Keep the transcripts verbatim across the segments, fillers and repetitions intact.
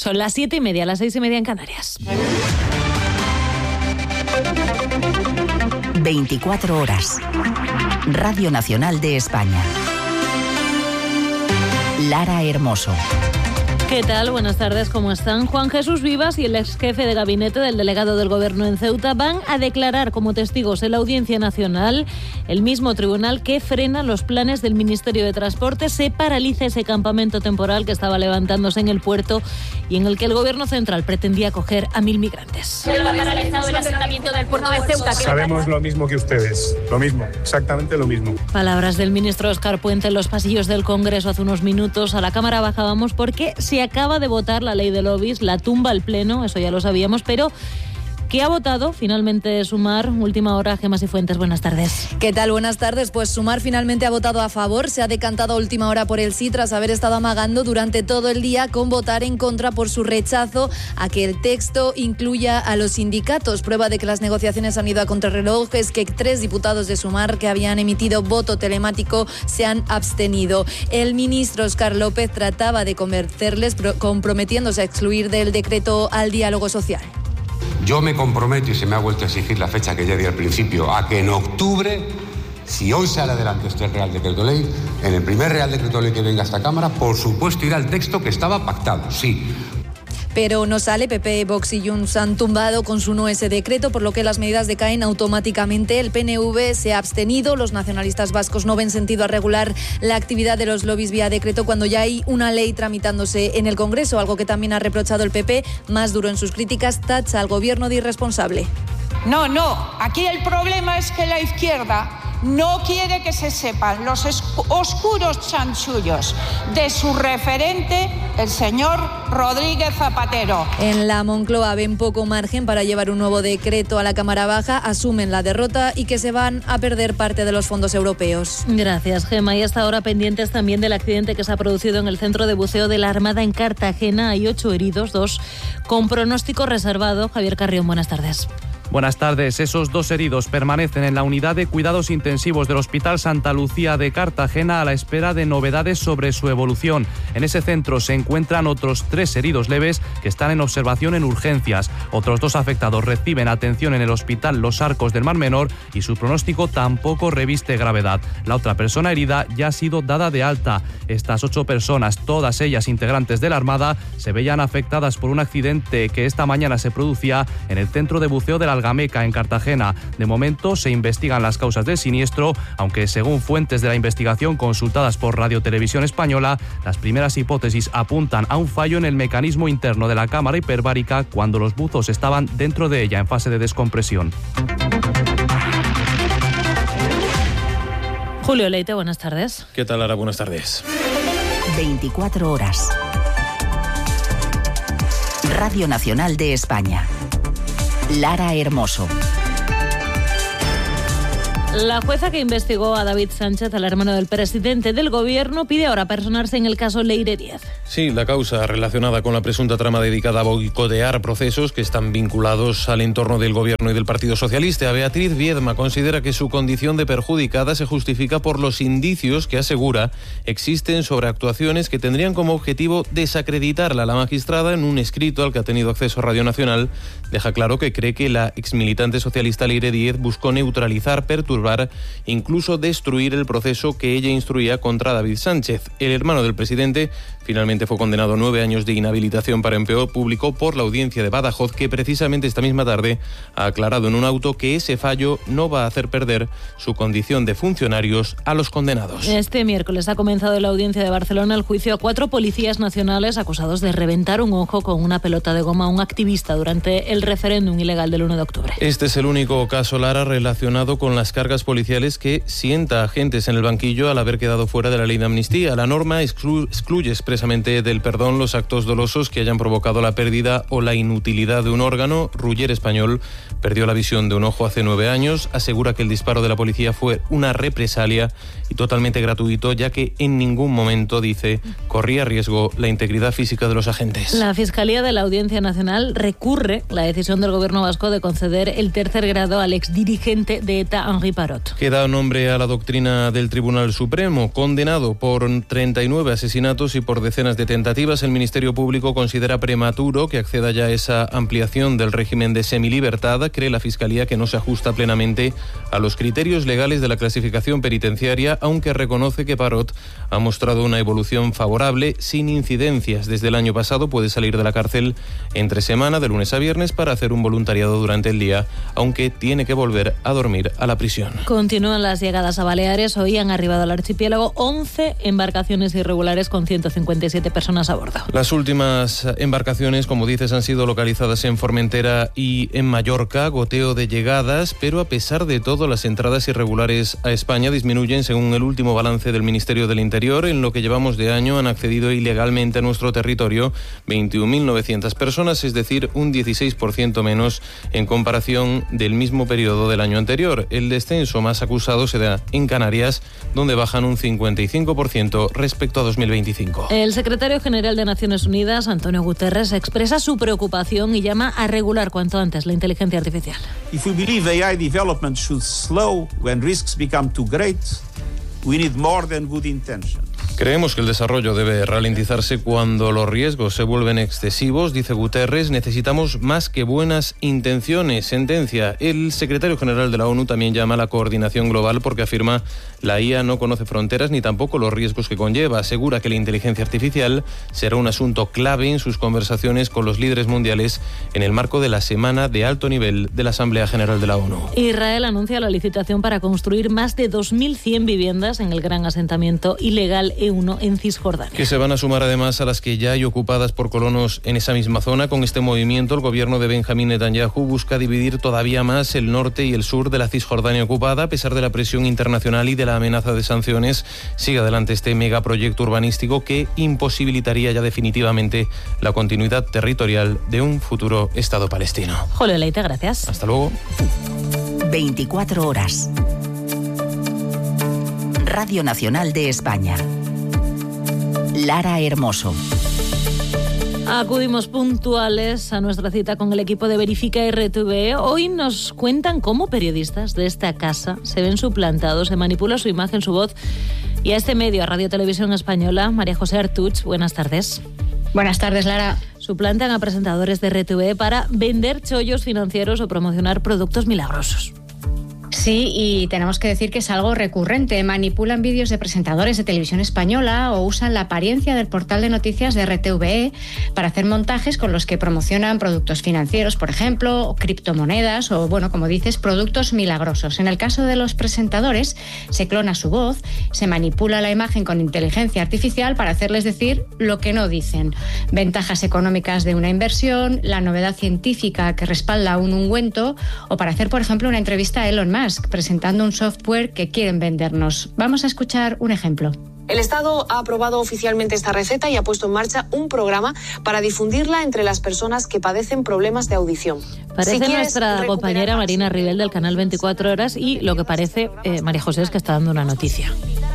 Son las siete y media, las seis y media en Canarias. veinticuatro horas. Radio Nacional de España. Lara Hermoso. ¿Qué tal? Buenas tardes, ¿cómo están? Juan Jesús Vivas y el ex jefe de gabinete del delegado del Gobierno en Ceuta van a declarar como testigos en la Audiencia Nacional. El mismo tribunal que frena los planes del Ministerio de Transporte se paraliza ese campamento temporal que estaba levantándose en el puerto y en el que el Gobierno central pretendía acoger a mil migrantes. Pero ha paralizado el asentamiento del puerto de Ceuta. Sabemos lo mismo que ustedes, lo mismo, exactamente lo mismo. Palabras del ministro Óscar Puente en los pasillos del Congreso hace unos minutos. A la Cámara bajábamos porque se acaba de votar la ley de lobbies, la tumba el Pleno, eso ya lo sabíamos, pero ¿qué ha votado finalmente Sumar? Última hora, Gemma Cifuentes, buenas tardes. ¿Qué tal? Buenas tardes. Pues Sumar finalmente ha votado a favor, se ha decantado a última hora por el sí tras haber estado amagando durante todo el día con votar en contra por su rechazo a que el texto incluya a los sindicatos. Prueba de que las negociaciones han ido a contrarreloj es que tres diputados de Sumar que habían emitido voto telemático se han abstenido. El ministro Óscar López trataba de convencerles comprometiéndose a excluir del decreto al diálogo social. Yo me comprometo, y se me ha vuelto a exigir la fecha que ya di al principio, a que en octubre, si hoy sale adelante este Real Decreto Ley, en el primer Real Decreto Ley que venga a esta Cámara, por supuesto irá el texto que estaba pactado, sí. Pero no sale. P P, Vox y Junts han tumbado con su no ese decreto, por lo que las medidas decaen automáticamente. El P N V se ha abstenido. Los nacionalistas vascos no ven sentido a regular la actividad de los lobbies vía decreto cuando ya hay una ley tramitándose en el Congreso, algo que también ha reprochado el P P, más duro en sus críticas, tacha al gobierno de irresponsable. No, no, aquí el problema es que la izquierda no quiere que se sepan los oscuros chanchullos de su referente, el señor Rodríguez Zapatero. En la Moncloa ven poco margen para llevar un nuevo decreto a la Cámara Baja, asumen la derrota y que se van a perder parte de los fondos europeos. Gracias, Gemma. Y hasta ahora pendientes también del accidente que se ha producido en el centro de buceo de la Armada en Cartagena. Hay ocho heridos, dos con pronóstico reservado. Javier Carrión, buenas tardes. Buenas tardes. Esos dos heridos permanecen en la unidad de cuidados intensivos del Hospital Santa Lucía de Cartagena a la espera de novedades sobre su evolución. En ese centro se encuentran otros tres heridos leves que están en observación en urgencias. Otros dos afectados reciben atención en el Hospital Los Arcos del Mar Menor y su pronóstico tampoco reviste gravedad. La otra persona herida ya ha sido dada de alta. Estas ocho personas, todas ellas integrantes de la Armada, se veían afectadas por un accidente que esta mañana se producía en el centro de buceo de la Gameca en Cartagena. De momento se investigan las causas del siniestro, aunque según fuentes de la investigación consultadas por Radio Televisión Española, las primeras hipótesis apuntan a un fallo en el mecanismo interno de la cámara hiperbárica cuando los buzos estaban dentro de ella en fase de descompresión. Julio Leite, buenas tardes. ¿Qué tal, Lara? Buenas tardes. veinticuatro horas. Radio Nacional de España. Lara Hermoso. La jueza que investigó a David Sánchez, al hermano del presidente del Gobierno, pide ahora personarse en el caso Leire Díez. Sí, la causa relacionada con la presunta trama dedicada a boicotear procesos que están vinculados al entorno del Gobierno y del Partido Socialista. Beatriz Viedma considera que su condición de perjudicada se justifica por los indicios que asegura existen sobre actuaciones que tendrían como objetivo desacreditarla. La magistrada, en un escrito al que ha tenido acceso Radio Nacional, deja claro que cree que la exmilitante socialista Leire Díez buscó neutralizar, perturbar, incluso destruir el proceso que ella instruía contra David Sánchez. El hermano del presidente finalmente fue condenado a nueve años de inhabilitación para empleo público por la audiencia de Badajoz, que precisamente esta misma tarde ha aclarado en un auto que ese fallo no va a hacer perder su condición de funcionarios a los condenados. Este miércoles ha comenzado en la audiencia de Barcelona el juicio a cuatro policías nacionales acusados de reventar un ojo con una pelota de goma a un activista durante el referéndum ilegal del uno de octubre. Este es el único caso, Lara, relacionado con las cargas policiales que sienta agentes en el banquillo al haber quedado fuera de la ley de amnistía. La norma exclu- excluye expresamente del perdón los actos dolosos que hayan provocado la pérdida o la inutilidad de un órgano. Ruller Español perdió la visión de un ojo hace nueve años, asegura que el disparo de la policía fue una represalia y totalmente gratuito, ya que en ningún momento, dice, corría riesgo la integridad física de los agentes. La Fiscalía de la Audiencia Nacional recurre la decisión del Gobierno vasco de conceder el tercer grado al exdirigente de ETA, Henri Parot. Que da nombre a la doctrina del Tribunal Supremo, condenado por treinta y nueve asesinatos y por decenas semanas de tentativas, el Ministerio Público considera prematuro que acceda ya a esa ampliación del régimen de semilibertad. Cree la Fiscalía que no se ajusta plenamente a los criterios legales de la clasificación penitenciaria, aunque reconoce que Parot ha mostrado una evolución favorable sin incidencias. Desde el año pasado puede salir de la cárcel entre semana, de lunes a viernes, para hacer un voluntariado durante el día, aunque tiene que volver a dormir a la prisión. Continúan las llegadas a Baleares. Hoy han arribado al archipiélago once embarcaciones irregulares con ciento cincuenta y siete personas a bordo. Las últimas embarcaciones, como dices, han sido localizadas en Formentera y en Mallorca. Goteo de llegadas, pero a pesar de todo, las entradas irregulares a España disminuyen según el último balance del Ministerio del Interior. En lo que llevamos de año han accedido ilegalmente a nuestro territorio veintiún mil novecientas personas, es decir, un dieciséis por ciento menos en comparación del mismo periodo del año anterior. El descenso más acusado se da en Canarias, donde bajan un cincuenta y cinco por ciento respecto a dos mil veinticinco. El secretario general de Naciones Unidas, Antonio Guterres, expresa su preocupación y llama a regular cuanto antes la inteligencia artificial. If we believe A I development should slow when risks become too great, we need more than good intentions. Creemos que el desarrollo debe ralentizarse cuando los riesgos se vuelven excesivos, dice Guterres. Necesitamos más que buenas intenciones. Sentencia. El secretario general de la ONU también llama a la coordinación global porque afirma la I A no conoce fronteras ni tampoco los riesgos que conlleva. Asegura que la inteligencia artificial será un asunto clave en sus conversaciones con los líderes mundiales en el marco de la semana de alto nivel de la Asamblea General de la ONU. Israel anuncia la licitación para construir más de dos mil cien viviendas en el gran asentamiento ilegal E uno en Cisjordania. Que se van a sumar además a las que ya hay ocupadas por colonos en esa misma zona. Con este movimiento, el gobierno de Benjamín Netanyahu busca dividir todavía más el norte y el sur de la Cisjordania ocupada. A pesar de la presión internacional y de la amenaza de sanciones, sigue adelante este megaproyecto urbanístico que imposibilitaría ya definitivamente la continuidad territorial de un futuro Estado palestino. Julio Leite, gracias. Hasta luego. veinticuatro horas. Radio Nacional de España. Lara Hermoso. Acudimos puntuales a nuestra cita con el equipo de Verifica R T V E. Hoy nos cuentan cómo periodistas de esta casa se ven suplantados, se manipula su imagen, su voz. Y a este medio, a Radio Televisión Española, María José Artuch, buenas tardes. Buenas tardes, Lara. Suplantan a presentadores de R T V E para vender chollos financieros o promocionar productos milagrosos. Sí, y tenemos que decir que es algo recurrente. Manipulan vídeos de presentadores de televisión española o usan la apariencia del portal de noticias de R T V E para hacer montajes con los que promocionan productos financieros, por ejemplo, o criptomonedas o, bueno, como dices, productos milagrosos. En el caso de los presentadores, se clona su voz, se manipula la imagen con inteligencia artificial para hacerles decir lo que no dicen. Ventajas económicas de una inversión, la novedad científica que respalda un ungüento o para hacer, por ejemplo, una entrevista a Elon Musk presentando un software que quieren vendernos. Vamos a escuchar un ejemplo. El Estado ha aprobado oficialmente esta receta y ha puesto en marcha un programa para difundirla entre las personas que padecen problemas de audición. Parece si nuestra compañera Marina Ribel del canal veinticuatro horas y lo que parece, eh, María José, es que está dando una noticia.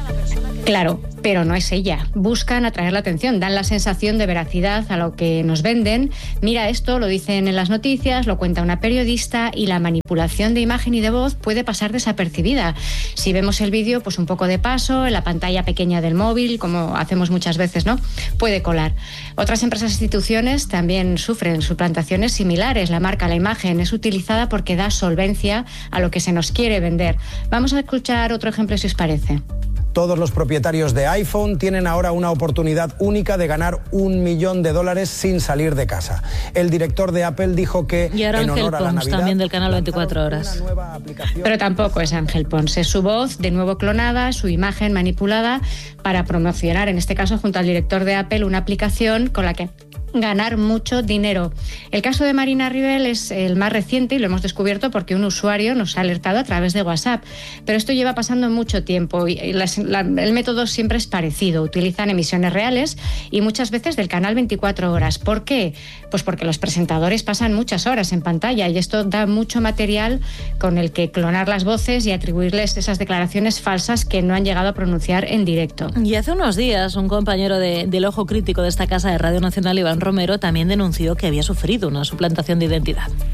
Claro, pero no es ella. Buscan atraer la atención, dan la sensación de veracidad a lo que nos venden. Mira esto, lo dicen en las noticias, lo cuenta una periodista y la manipulación de imagen y de voz puede pasar desapercibida. Si vemos el vídeo, pues un poco de paso, en la pantalla pequeña del móvil, como hacemos muchas veces, ¿no? Puede colar. Otras empresas e instituciones también sufren suplantaciones similares. La marca, la imagen es utilizada porque da solvencia a lo que se nos quiere vender. Vamos a escuchar otro ejemplo si os parece. Todos los propietarios de iPhone tienen ahora una oportunidad única de ganar un millón de dólares sin salir de casa. El director de Apple dijo que y ahora en Ángel honor a la Pons, Navidad, también del canal veinticuatro horas. Pero tampoco es Ángel Pons, es su voz, de nuevo clonada, su imagen manipulada para promocionar, en este caso junto al director de Apple, una aplicación con la que ganar mucho dinero. El caso de Marina Ribel es el más reciente y lo hemos descubierto porque un usuario nos ha alertado a través de WhatsApp. Pero esto lleva pasando mucho tiempo y las, la, el método siempre es parecido. Utilizan emisiones reales y muchas veces del canal veinticuatro horas. ¿Por qué? Pues porque los presentadores pasan muchas horas en pantalla y esto da mucho material con el que clonar las voces y atribuirles esas declaraciones falsas que no han llegado a pronunciar en directo. Y hace unos días un compañero de, del Ojo Crítico de esta casa de Radio Nacional, Iván Romero, también denunció que había sufrido una suplantación de identidad.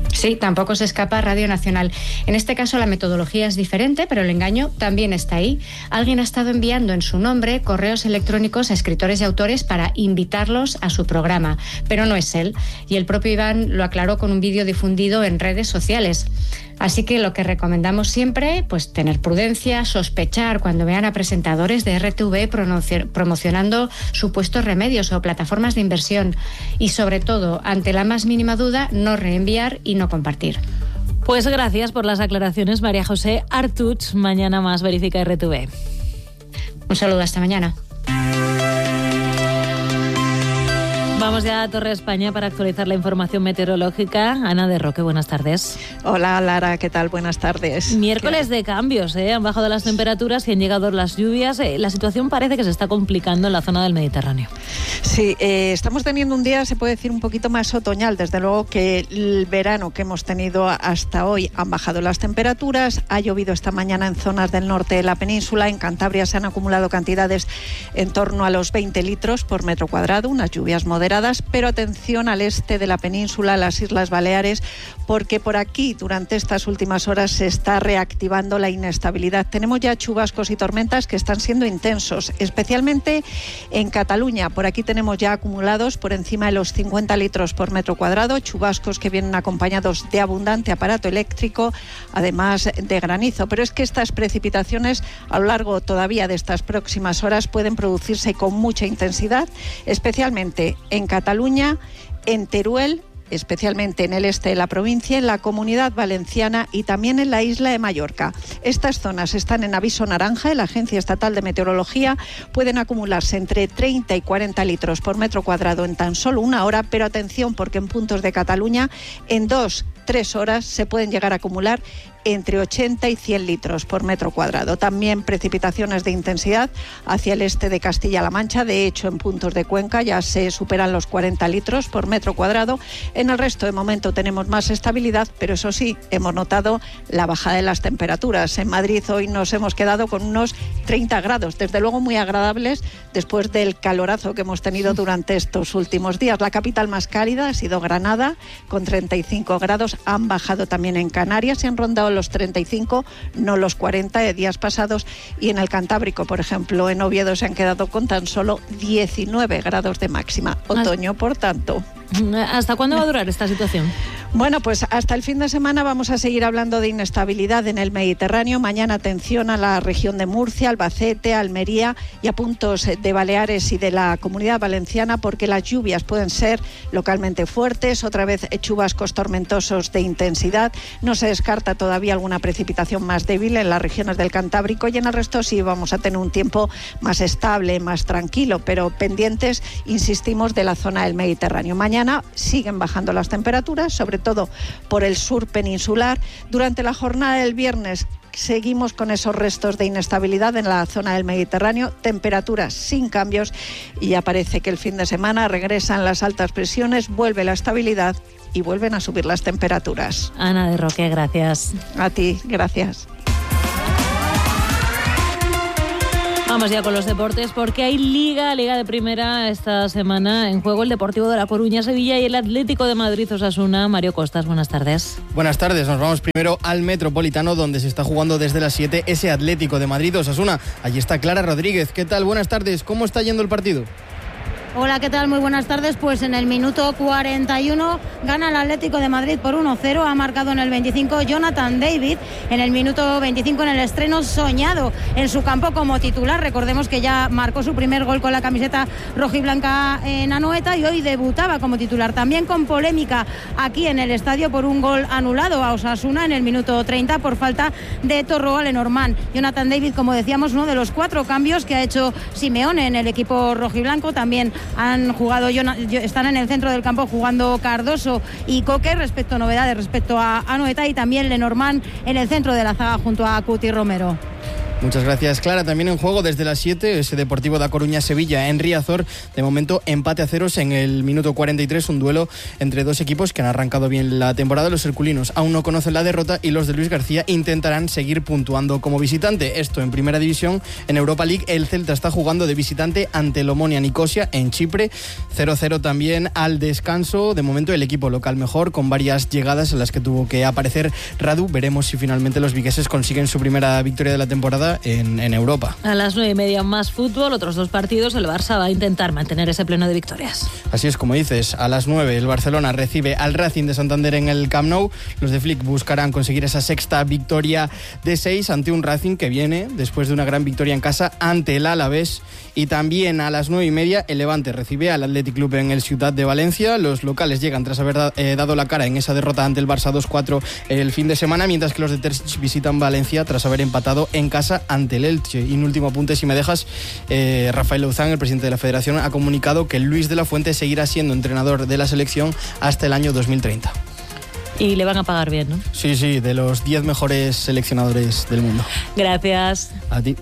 Sí, tampoco se escapa Radio Nacional. En este caso la metodología es diferente, pero el engaño también está ahí. Alguien ha estado enviando en su nombre correos electrónicos a escritores y autores para invitarlos a su programa, pero no es él. Y el propio Iván lo aclaró con un vídeo difundido en redes sociales. Así que lo que recomendamos siempre, pues tener prudencia, sospechar cuando vean a presentadores de R T V promocionando supuestos remedios o plataformas de inversión. Y sobre todo, ante la más mínima duda, no reenviar y no compartir. Pues gracias por las aclaraciones, María José Artuch. Mañana más Verifica R T V. Un saludo, hasta mañana. Vamos ya a Torre España para actualizar la información meteorológica. Ana de Roque, buenas tardes. Hola Lara, ¿qué tal? Buenas tardes. Miércoles de cambios, ¿eh? Han bajado las temperaturas y han llegado las lluvias. Eh, la situación parece que se está complicando en la zona del Mediterráneo. Sí, eh, estamos teniendo un día, se puede decir, un poquito más otoñal. Desde luego que el verano que hemos tenido hasta hoy han bajado las temperaturas. Ha llovido esta mañana en zonas del norte de la península. En Cantabria se han acumulado cantidades en torno a los veinte litros por metro cuadrado, unas lluvias moderadas. Pero atención al este de la península, las Islas Baleares, porque por aquí durante estas últimas horas se está reactivando la inestabilidad. Tenemos ya chubascos y tormentas que están siendo intensos, especialmente en Cataluña. Por aquí tenemos ya acumulados por encima de los cincuenta litros por metro cuadrado, chubascos que vienen acompañados de abundante aparato eléctrico, además de granizo. Pero es que estas precipitaciones a lo largo todavía de estas próximas horas pueden producirse con mucha intensidad, especialmente en Cataluña, en Teruel, especialmente en el este de la provincia, en la Comunidad Valenciana y también en la isla de Mallorca. Estas zonas están en aviso naranja de la Agencia Estatal de Meteorología. Pueden acumularse entre treinta y cuarenta litros por metro cuadrado en tan solo una hora, pero atención porque en puntos de Cataluña en dos, tres horas se pueden llegar a acumular entre ochenta y cien litros por metro cuadrado. También precipitaciones de intensidad hacia el este de Castilla-La Mancha. De hecho, en puntos de Cuenca ya se superan los cuarenta litros por metro cuadrado. En el resto, de momento, tenemos más estabilidad, pero eso sí, hemos notado la bajada de las temperaturas. En Madrid hoy nos hemos quedado con unos treinta grados, desde luego muy agradables después del calorazo que hemos tenido durante estos últimos días. La capital más cálida ha sido Granada, con treinta y cinco grados. Han bajado también en Canarias y han rondado los treinta y cinco, no los cuarenta de días pasados, y en el Cantábrico, por ejemplo, en Oviedo se han quedado con tan solo diecinueve grados de máxima. Otoño, por tanto. ¿Hasta cuándo va a durar esta situación? Bueno, pues hasta el fin de semana vamos a seguir hablando de inestabilidad en el Mediterráneo. Mañana atención a la región de Murcia, Albacete, Almería y a puntos de Baleares y de la Comunidad Valenciana, porque las lluvias pueden ser localmente fuertes, otra vez chubascos tormentosos de intensidad. No se descarta todavía alguna precipitación más débil en las regiones del Cantábrico y en el resto sí vamos a tener un tiempo más estable, más tranquilo, pero pendientes, insistimos, de la zona del Mediterráneo. Mañana siguen bajando las temperaturas, sobre todo por el sur peninsular. Durante la jornada del viernes seguimos con esos restos de inestabilidad en la zona del Mediterráneo, temperaturas sin cambios, y ya parece que el fin de semana regresan las altas presiones, vuelve la estabilidad y vuelven a subir las temperaturas. Ana de Roque, gracias. A ti, gracias. Vamos ya con los deportes, porque hay Liga, Liga de Primera esta semana. En juego el Deportivo de La Coruña, Sevilla y el Atlético de Madrid, Osasuna. Mario Costas, buenas tardes. Buenas tardes, nos vamos primero al Metropolitano, donde se está jugando desde las siete ese Atlético de Madrid, Osasuna. Allí está Clara Rodríguez. ¿Qué tal? Buenas tardes, ¿cómo está yendo el partido? Hola, ¿qué tal? Muy buenas tardes. Pues en el minuto cuarenta y uno gana el Atlético de Madrid por uno cero. Ha marcado en el veinticinco Jonathan David. En el minuto veinticinco, en el estreno soñado en su campo como titular. Recordemos que ya marcó su primer gol con la camiseta rojiblanca en Anoeta y hoy debutaba como titular. También con polémica aquí en el estadio por un gol anulado a Osasuna en el minuto treinta por falta de Torroa Lenormand. Jonathan David, como decíamos, uno de los cuatro cambios que ha hecho Simeone en el equipo rojiblanco. También han jugado, están en el centro del campo jugando Cardoso y Coque, respecto a novedades respecto a Anoeta, y también Lenormand en el centro de la zaga junto a Cuti Romero. Muchas gracias, Clara. También en juego desde las siete, ese Deportivo da Coruña-Sevilla en Riazor. De momento, empate a ceros en el minuto cuarenta y tres, un duelo entre dos equipos que han arrancado bien la temporada. Los herculinos aún no conocen la derrota y los de Luis García intentarán seguir puntuando como visitante. Esto en Primera División. En Europa League, el Celta está jugando de visitante ante el Omonia Nicosia en Chipre. cero cero también al descanso. De momento, el equipo local mejor, con varias llegadas en las que tuvo que aparecer Radu. Veremos si finalmente los vigueses consiguen su primera victoria de la temporada En, en Europa. A las nueve y media más fútbol, otros dos partidos. El Barça va a intentar mantener ese pleno de victorias. Así es como dices, a las nueve el Barcelona recibe al Racing de Santander en el Camp Nou. Los de Flick buscarán conseguir esa sexta victoria de seis ante un Racing que viene después de una gran victoria en casa ante el Alavés. Y también a las nueve y media el Levante recibe al Athletic Club en el Ciudad de Valencia. Los locales llegan tras haber da, eh, dado la cara en esa derrota ante el Barça dos cuatro el fin de semana, mientras que los de Terzic visitan Valencia tras haber empatado en casa ante el Elche. Y un último apunte, si me dejas, eh, Rafael Louzán, el presidente de la Federación, ha comunicado que Luis de la Fuente seguirá siendo entrenador de la selección hasta el año dos mil treinta. Y le van a pagar bien, ¿no? Sí, sí, de los diez mejores seleccionadores del mundo. Gracias. A ti.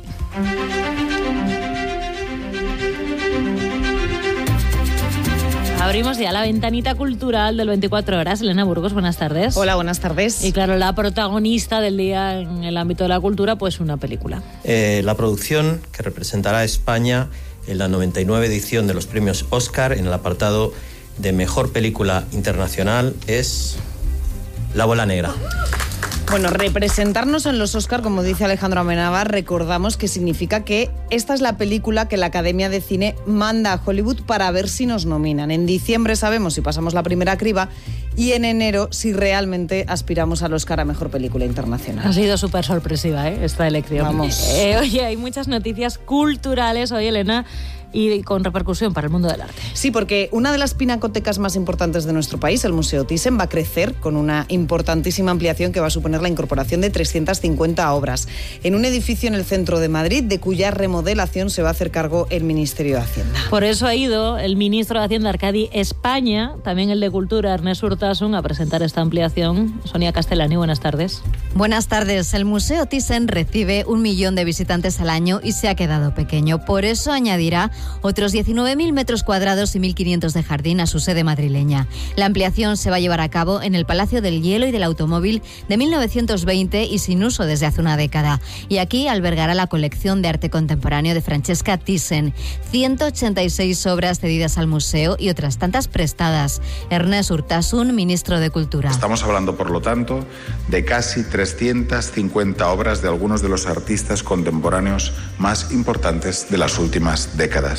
Abrimos ya la ventanita cultural del veinticuatro horas. Elena Burgos, buenas tardes. Hola, buenas tardes. Y claro, la protagonista del día en el ámbito de la cultura, pues una película. Eh, la producción que representará a España en la noventa y nueve edición de los premios Oscar en el apartado de Mejor Película Internacional es La Bola Negra. Bueno, representarnos en los Oscar, como dice Alejandro Amenábar, recordamos que significa que esta es la película que la Academia de Cine manda a Hollywood para ver si nos nominan. En diciembre sabemos si pasamos la primera criba y en enero si realmente aspiramos al Oscar a Mejor Película Internacional. Ha sido súper sorpresiva, ¿eh?, esta elección. Vamos. Eh, oye, hay muchas noticias culturales hoy, Elena, y con repercusión para el mundo del arte. Sí, porque una de las pinacotecas más importantes de nuestro país, el Museo Thyssen, va a crecer con una importantísima ampliación que va a suponer la incorporación de trescientas cincuenta obras en un edificio en el centro de Madrid, de cuya remodelación se va a hacer cargo el Ministerio de Hacienda. Por eso ha ido el ministro de Hacienda, Arcadi España, también el de Cultura, Ernest Urtasun, a presentar esta ampliación. Sonia Castellani, buenas tardes. Buenas tardes. El Museo Thyssen recibe un millón de visitantes al año y se ha quedado pequeño. Por eso añadirá otros diecinueve mil metros cuadrados y mil quinientos de jardín a su sede madrileña. La ampliación se va a llevar a cabo en el Palacio del Hielo y del Automóvil de mil novecientos veinte y sin uso desde hace una década. Y aquí albergará la colección de arte contemporáneo de Francesca Thyssen. ciento ochenta y seis obras cedidas al museo y otras tantas prestadas. Ernest Urtasun, ministro de Cultura. Estamos hablando, por lo tanto, de casi trescientas cincuenta obras de algunos de los artistas contemporáneos más importantes de las últimas décadas.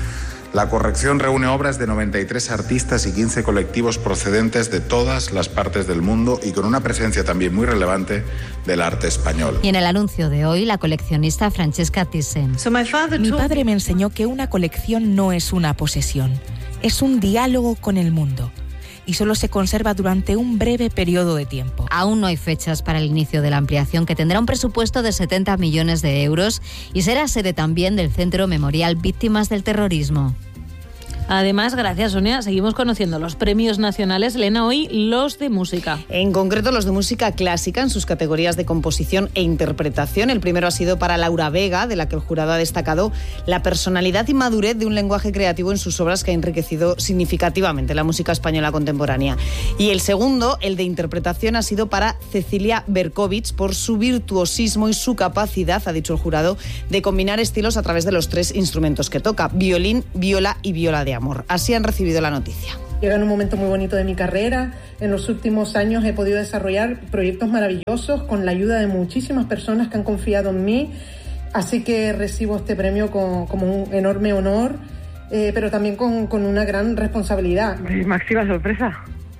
La colección reúne obras de noventa y tres artistas y quince colectivos procedentes de todas las partes del mundo y con una presencia también muy relevante del arte español. Y en el anuncio de hoy, la coleccionista Francesca Thyssen. Mi padre me enseñó que una colección no es una posesión, es un diálogo con el mundo. Y solo se conserva durante un breve periodo de tiempo. Aún no hay fechas para el inicio de la ampliación, que tendrá un presupuesto de setenta millones de euros y será sede también del Centro Memorial Víctimas del Terrorismo. Además, gracias, Sonia, seguimos conociendo los premios nacionales. Elena, hoy los de música. En concreto, los de música clásica en sus categorías de composición e interpretación. El primero ha sido para Laura Vega, de la que el jurado ha destacado la personalidad y madurez de un lenguaje creativo en sus obras que ha enriquecido significativamente la música española contemporánea. Y el segundo, el de interpretación, ha sido para Cecilia Berkovich por su virtuosismo y su capacidad, ha dicho el jurado, de combinar estilos a través de los tres instrumentos que toca: violín, viola y viola de amor. Así han recibido la noticia. Llega en un momento muy bonito de mi carrera. En los últimos años he podido desarrollar proyectos maravillosos con la ayuda de muchísimas personas que han confiado en mí. Así que recibo este premio con, como un enorme honor, eh, pero también con, con una gran responsabilidad. Máxima sorpresa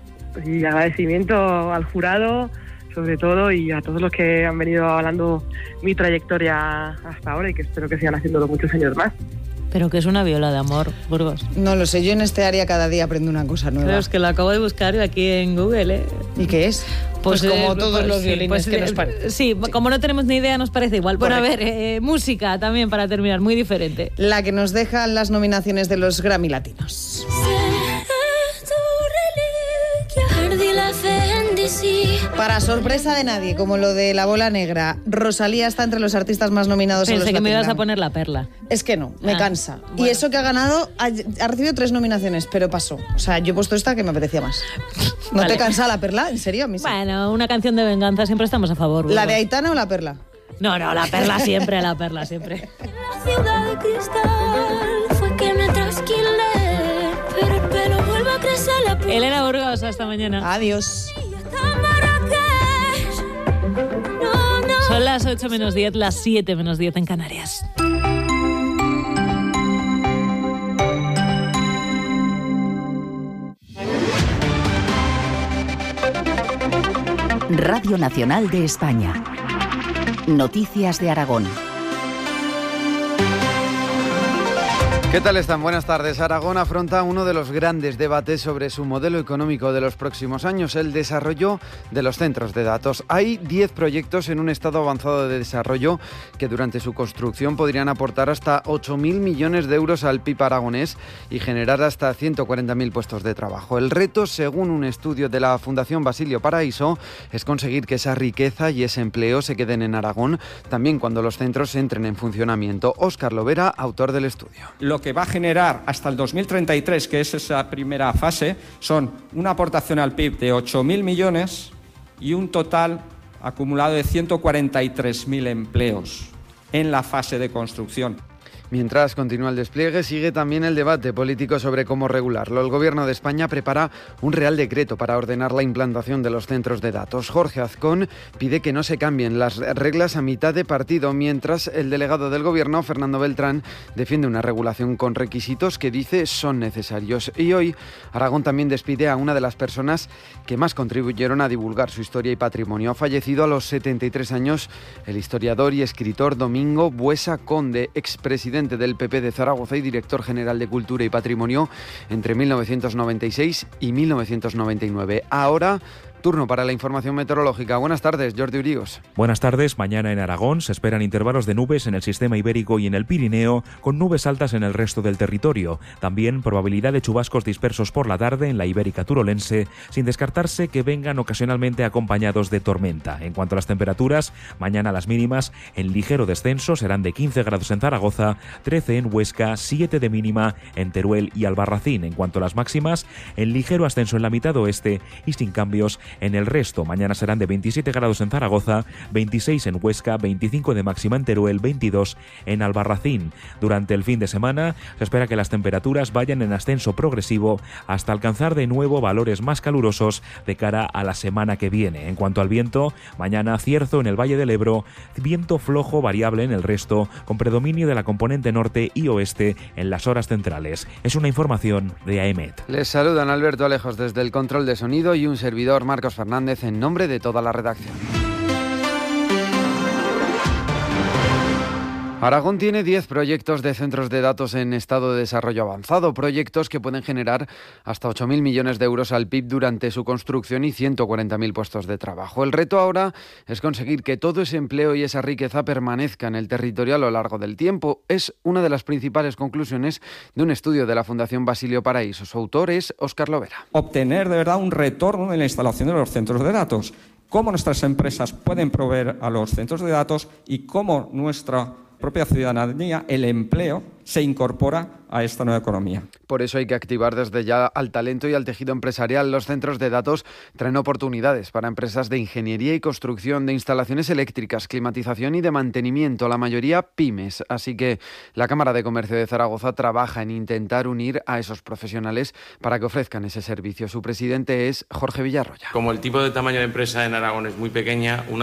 y agradecimiento al jurado, sobre todo, y a todos los que han venido hablando mi trayectoria hasta ahora y que espero que sigan haciéndolo muchos años más. Pero que es una viola de amor, Burgos. No lo sé, yo en este área cada día aprendo una cosa nueva. Pero es que lo acabo de buscar aquí en Google, ¿eh? ¿Y qué es? Pues, pues como eh, todos pues, los violines sí, pues, que nos parecen. Sí, sí, como no tenemos ni idea nos parece igual. Bueno, a ver, eh, música también para terminar, muy diferente. La que nos dejan las nominaciones de los Grammy Latinos. Para sorpresa de nadie, como lo de La Bola Negra, Rosalía está entre los artistas más nominados. Pensé a los que me ibas Latin a poner La Perla. Es que no, me Ah, cansa. bueno. Y eso que ha ganado, ha, ha recibido tres nominaciones, pero pasó. O sea, yo he puesto esta que me apetecía más. ¿No Vale. te cansa La Perla? ¿En serio? A mí sí. Bueno, una canción de venganza, siempre estamos a favor. ¿La Burgos. de Aitana o La Perla? No, no, La Perla siempre, La Perla siempre. Ciudad de cristal fue que me trasquilé, pero el pelo vuelve a crecer la punta. Elena Burgos, hasta mañana. Adiós. No, no. Son las ocho menos diez, las siete menos diez en Canarias. Radio Nacional de España. Noticias de Aragón. ¿Qué tal están? Buenas tardes. Aragón afronta uno de los grandes debates sobre su modelo económico de los próximos años, el desarrollo de los centros de datos. Hay diez proyectos en un estado avanzado de desarrollo que durante su construcción podrían aportar hasta ocho mil millones de euros al P I B aragonés y generar hasta ciento cuarenta mil puestos de trabajo. El reto, según un estudio de la Fundación Basilio Paraíso, es conseguir que esa riqueza y ese empleo se queden en Aragón, también cuando los centros entren en funcionamiento. Óscar Lovera, autor del estudio. Lo que va a generar hasta el dos mil treinta y tres, que es esa primera fase, son una aportación al P I B de ocho mil millones y un total acumulado de ciento cuarenta y tres mil empleos en la fase de construcción. Mientras continúa el despliegue, sigue también el debate político sobre cómo regularlo. El Gobierno de España prepara un Real Decreto para ordenar la implantación de los centros de datos. Jorge Azcón pide que no se cambien las reglas a mitad de partido, mientras el delegado del Gobierno, Fernando Beltrán, defiende una regulación con requisitos que dice son necesarios. Y hoy, Aragón también despide a una de las personas que más contribuyeron a divulgar su historia y patrimonio. Ha fallecido a los setenta y tres años el historiador y escritor Domingo Buesa Conde, expresidente del P P de Zaragoza y director general de Cultura y Patrimonio entre mil novecientos noventa y seis y mil novecientos noventa y nueve. Ahora, turno para la información meteorológica. Buenas tardes, Jordi Uríos. Buenas tardes. Mañana en Aragón se esperan intervalos de nubes en el sistema ibérico y en el Pirineo, con nubes altas en el resto del territorio. También probabilidad de chubascos dispersos por la tarde en la ibérica turolense, sin descartarse que vengan ocasionalmente acompañados de tormenta. En cuanto a las temperaturas, mañana las mínimas en ligero descenso serán de quince grados en Zaragoza, trece en Huesca, siete de mínima en Teruel y Albarracín. En cuanto a las máximas, en ligero ascenso en la mitad oeste y sin cambios en el resto. Mañana serán de veintisiete grados en Zaragoza, veintiséis en Huesca, veinticinco de máxima en Teruel, veintidós en Albarracín. Durante el fin de semana se espera que las temperaturas vayan en ascenso progresivo hasta alcanzar de nuevo valores más calurosos de cara a la semana que viene. En cuanto al viento, mañana cierzo en el Valle del Ebro, viento flojo variable en el resto, con predominio de la componente norte y oeste en las horas centrales. Es una información de A E M E T. Les saludan Alberto Alejos desde el control de sonido y un servidor, Marcos Fernández, en nombre de toda la redacción. Aragón tiene diez proyectos de centros de datos en estado de desarrollo avanzado, proyectos que pueden generar hasta ocho mil millones de euros al P I B durante su construcción y ciento cuarenta mil puestos de trabajo. El reto ahora es conseguir que todo ese empleo y esa riqueza permanezca en el territorio a lo largo del tiempo. Es una de las principales conclusiones de un estudio de la Fundación Basilio Paraíso. Su autor es Óscar Lovera. Obtener de verdad un retorno en la instalación de los centros de datos. Cómo nuestras empresas pueden proveer a los centros de datos y cómo nuestra propia ciudadanía, el empleo, se incorpora a esta nueva economía. Por eso hay que activar desde ya al talento y al tejido empresarial. Los centros de datos traen oportunidades para empresas de ingeniería y construcción, de instalaciones eléctricas, climatización y de mantenimiento, la mayoría pymes. Así que la Cámara de Comercio de Zaragoza trabaja en intentar unir a esos profesionales para que ofrezcan ese servicio. Su presidente es Jorge Villarroya. Como el tipo de tamaño de empresa en Aragón es muy pequeña, una